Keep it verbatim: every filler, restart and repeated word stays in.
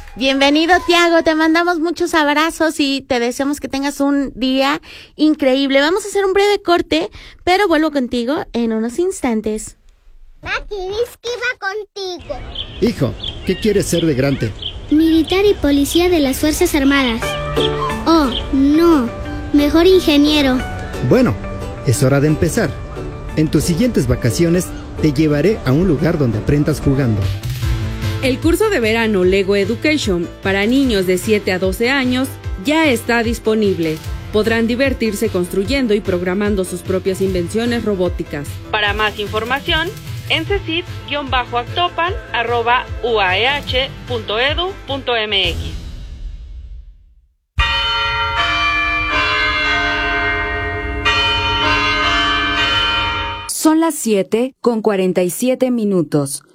Bienvenido, Tiago, te mandamos muchos abrazos y te deseamos que tengas un día increíble. Vamos a hacer un breve corte, pero vuelvo contigo en unos instantes. Maki, dice que va contigo. Hijo, ¿qué quieres ser de grande? Militar y policía de las Fuerzas Armadas. Oh, no, mejor ingeniero. Bueno, es hora de empezar. En tus siguientes vacaciones te llevaré a un lugar donde aprendas jugando. El curso de verano Lego Education para niños de siete a doce años ya está disponible. Podrán divertirse construyendo y programando sus propias invenciones robóticas. Para más información, en cecit guión actopan arroba u a e h punto e d u punto m x. Son las siete con cuarenta y siete minutos.